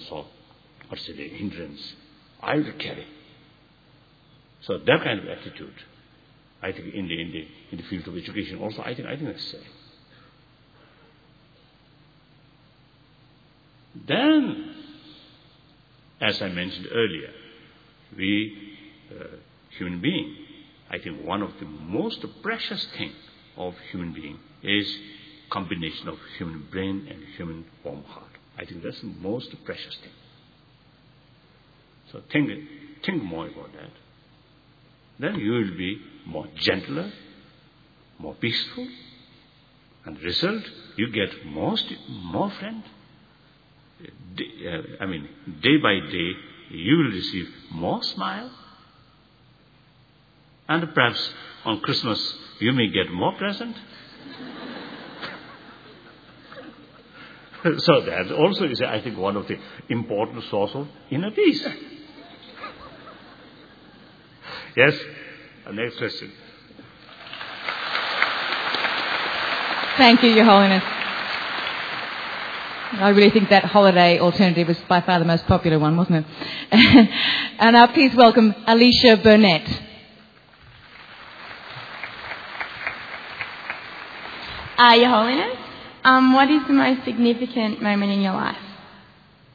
So, what's the hindrance I will carry. So that kind of attitude, I think in the field of education also, I think necessary. Then, as I mentioned earlier, we, human being, I think one of the most precious things of human being is combination of human brain and human warm heart. I think that's the most precious thing. So think more about that. Then you will be more gentler, more peaceful, and the result, you get more friends. Day by day, you will receive more smile. And perhaps on Christmas, you may get more present. So that also is, I think, one of the important source of inner peace. Yes? Next question. Thank you, Your Holiness. I really think that holiday alternative was by far the most popular one, wasn't it? And now please welcome Alicia Burnett. Your Holiness, what is the most significant moment in your life?